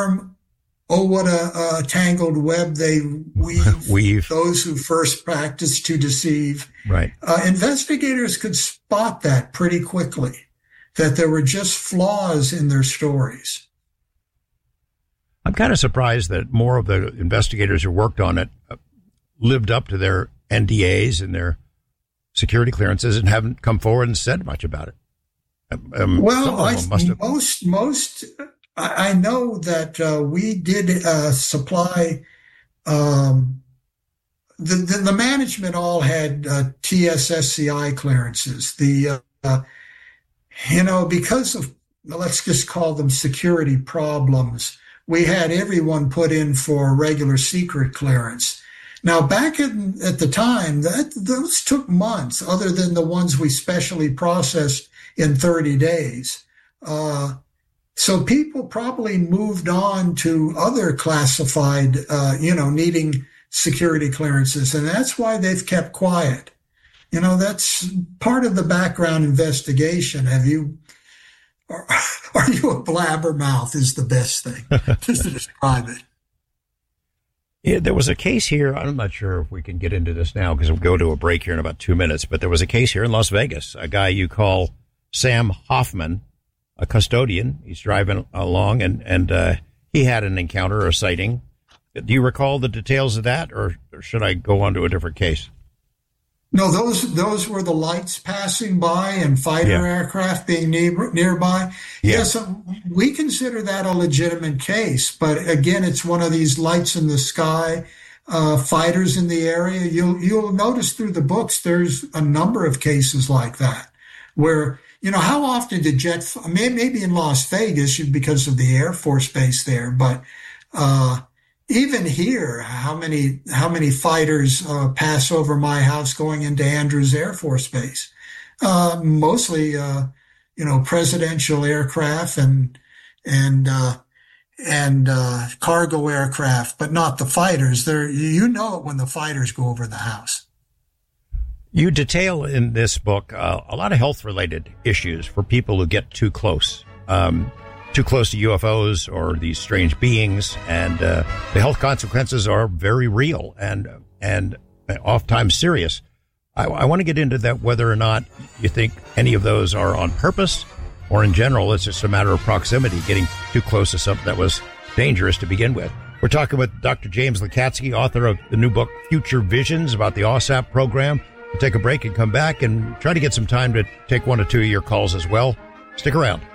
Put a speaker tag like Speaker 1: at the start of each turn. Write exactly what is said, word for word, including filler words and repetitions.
Speaker 1: Oh, what a, a tangled web they weave,
Speaker 2: weave.
Speaker 1: Those who first practice to deceive.
Speaker 2: Right.
Speaker 1: Uh, investigators could spot that pretty quickly, that there were just flaws in their stories.
Speaker 2: I'm kind of surprised that more of the investigators who worked on it lived up to their N D As and their security clearances and haven't come forward and said much about it. Um,
Speaker 1: well, I,
Speaker 2: have...
Speaker 1: most, most, I know that uh, we did uh, supply, um, the, the, the management all had uh, T S S C I clearances. The, uh, you know, because of, let's just call them security problems, we had everyone put in for regular secret clearance. Now, back in, at the time, that those took months, other than the ones we specially processed in thirty days. Uh, so people probably moved on to other classified, uh, you know, needing security clearances, and that's why they've kept quiet. You know, that's part of the background investigation. Have you, are, are you a blabbermouth is the best thing just to describe it.
Speaker 2: Yeah, there was a case here. I'm not sure if we can get into this now because we'll go to a break here in about two minutes. But there was a case here in Las Vegas, a guy you call Sam Hoffman, a custodian. He's driving along and, and uh, he had an encounter or a sighting. Do you recall the details of that, or, or should I go on to a different case?
Speaker 1: No, those those were the lights passing by and fighter yeah. aircraft being near, nearby.
Speaker 2: Yeah.
Speaker 1: Yes, we consider that a legitimate case. But again, it's one of these lights in the sky, uh, fighters in the area. You'll you'll notice through the books there's a number of cases like that where, you know, how often did jet, maybe in Las Vegas because of the Air Force base there, but uh even here, how many how many fighters uh, pass over my house going into Andrews Air Force Base? Uh, mostly, uh, you know, presidential aircraft and and uh, and uh, cargo aircraft, but not the fighters. There, you know it when the fighters go over the house.
Speaker 2: You detail in this book uh, a lot of health-related issues for people who get too close. Um, too close to U F Os or these strange beings, and uh, the health consequences are very real and and oftentimes serious. I, I want to get into that, whether or not you think any of those are on purpose or in general it's just a matter of proximity, getting too close to something that was dangerous to begin with. We're talking with Doctor James Lacatski, author of the new book, Future Visions, about the O S A P program. We'll take a break and come back and try to get some time to take one or two of your calls as well. Stick around.